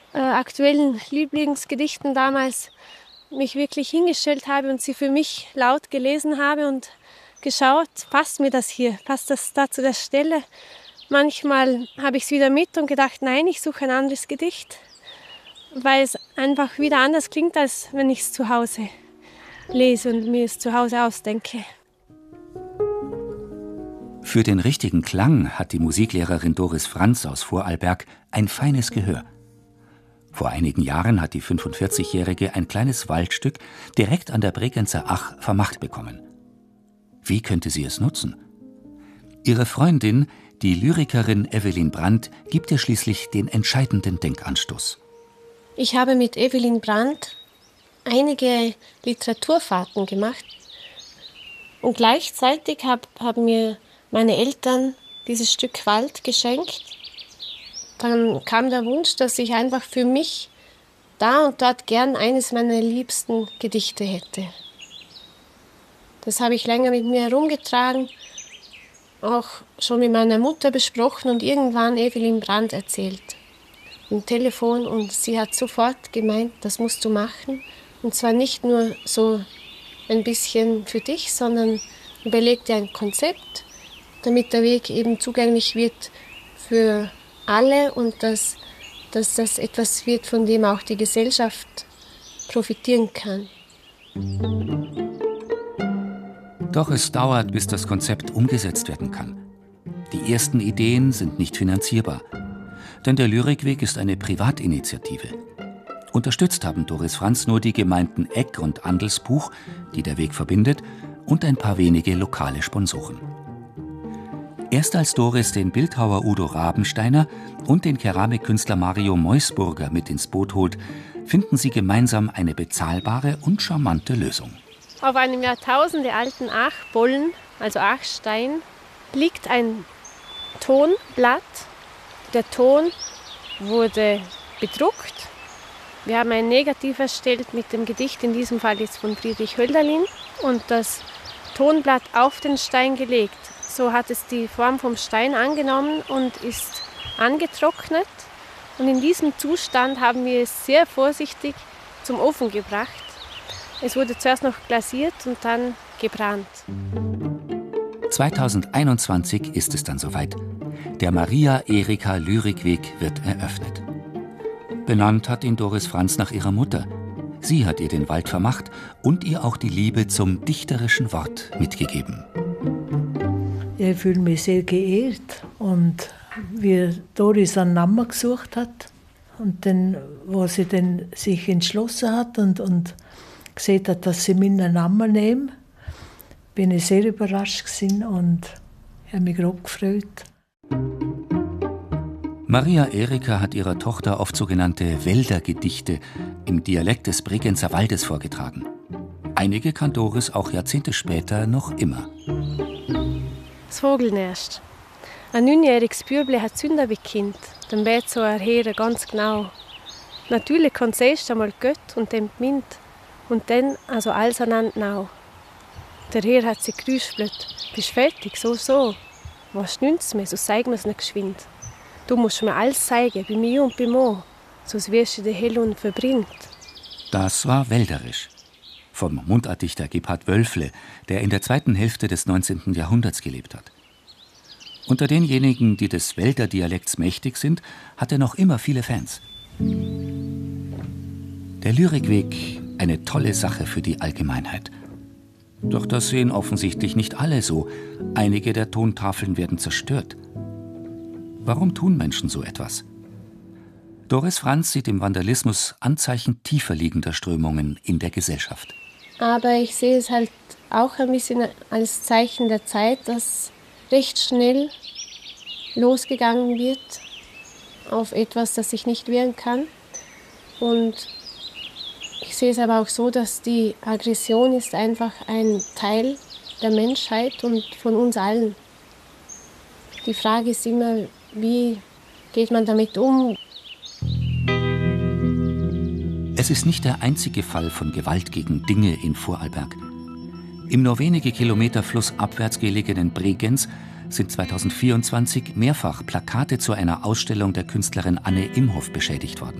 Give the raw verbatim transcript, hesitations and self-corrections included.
äh, aktuellen Lieblingsgedichten damals mich wirklich hingestellt habe und sie für mich laut gelesen habe und geschaut, passt mir das hier, passt das da zu der Stelle. Manchmal habe ich es wieder mit und gedacht, nein, ich suche ein anderes Gedicht, weil es einfach wieder anders klingt, als wenn ich es zu Hause lese und mir es zu Hause ausdenke. Für den richtigen Klang hat die Musiklehrerin Doris Franz aus Vorarlberg ein feines Gehör. Vor einigen Jahren hat die fünfundvierzigjährige ein kleines Waldstück direkt an der Bregenzer Ach vermacht bekommen. Wie könnte sie es nutzen? Ihre Freundin, die Lyrikerin Evelyn Brandt, gibt ihr schließlich den entscheidenden Denkanstoß. Ich habe mit Evelyn Brandt einige Literaturfahrten gemacht und gleichzeitig hab, haben mir meine Eltern dieses Stück Wald geschenkt. Dann kam der Wunsch, dass ich einfach für mich da und dort gern eines meiner liebsten Gedichte hätte. Das habe ich länger mit mir herumgetragen, auch schon mit meiner Mutter besprochen und irgendwann Evelyn Brandt erzählt. Am Telefon, und sie hat sofort gemeint, das musst du machen. Und zwar nicht nur so ein bisschen für dich, sondern überleg dir ein Konzept, damit der Weg eben zugänglich wird für alle und dass, dass das etwas wird, von dem auch die Gesellschaft profitieren kann. Doch es dauert, bis das Konzept umgesetzt werden kann. Die ersten Ideen sind nicht finanzierbar, denn der Lyrikweg ist eine Privatinitiative. Unterstützt haben Doris Franz nur die Gemeinden Egg und Andelsbuch, die der Weg verbindet, und ein paar wenige lokale Sponsoren. Erst als Doris den Bildhauer Udo Rabensteiner und den Keramikkünstler Mario Meusburger mit ins Boot holt, finden sie gemeinsam eine bezahlbare und charmante Lösung. Auf einem jahrtausendealten Achbollen, also Achstein, liegt ein Tonblatt. Der Ton wurde bedruckt. Wir haben ein Negativ erstellt mit dem Gedicht, in diesem Fall jetzt von Friedrich Hölderlin, und das Tonblatt auf den Stein gelegt. So hat es die Form vom Stein angenommen und ist angetrocknet. Und in diesem Zustand haben wir es sehr vorsichtig zum Ofen gebracht. Es wurde zuerst noch glasiert und dann gebrannt. zweitausendeinundzwanzig ist es dann soweit. Der Maria-Erika-Lyrikweg wird eröffnet. Benannt hat ihn Doris Franz nach ihrer Mutter. Sie hat ihr den Wald vermacht und ihr auch die Liebe zum dichterischen Wort mitgegeben. Ich fühle mich sehr geehrt. Und wie Doris einen Namen gesucht hat und dann, wo sie dann sich entschlossen hat und, und gesehen hat, dass sie meinen Namen nehmen, bin ich sehr überrascht gewesen und habe mich grob gefreut. Maria Erika hat ihrer Tochter oft sogenannte Wäldergedichte im Dialekt des Bregenzer Waldes vorgetragen. Einige kann Doris auch Jahrzehnte später noch immer. Das Vogelnest. Ein neunjähriges Büble hat Sünder wie Kind, dem Bett so erhören ganz genau. Natürlich kann zuerst einmal Gött und dann die Mind und dann also alles aneinander. Der Herr hat sich gerüspelt. Bist fertig? So, so. Was nützt mir? So zeig mir's nicht geschwind. Du musst mir alles zeigen, bei mir und bei Mo, sonst wirst du dir hell und verbrennt. Das war wälderisch. Vom Mundartdichter Gebhard Wölfle, der in der zweiten Hälfte des neunzehnten Jahrhunderts gelebt hat. Unter denjenigen, die des Wälderdialekts mächtig sind, hat er noch immer viele Fans. Der Lyrikweg, eine tolle Sache für die Allgemeinheit. Doch das sehen offensichtlich nicht alle so. Einige der Tontafeln werden zerstört. Warum tun Menschen so etwas? Doris Franz sieht im Vandalismus Anzeichen tiefer liegender Strömungen in der Gesellschaft. Aber ich sehe es halt auch ein bisschen als Zeichen der Zeit, dass recht schnell losgegangen wird auf etwas, das sich nicht wehren kann. Und ich sehe es aber auch so, dass die Aggression ist einfach ein Teil der Menschheit und von uns allen. Die Frage ist immer, wie geht man damit um? Es ist nicht der einzige Fall von Gewalt gegen Dinge in Vorarlberg. Im nur wenige Kilometer flussabwärts gelegenen Bregenz sind zweitausendvierundzwanzig mehrfach Plakate zu einer Ausstellung der Künstlerin Anne Imhoff beschädigt worden.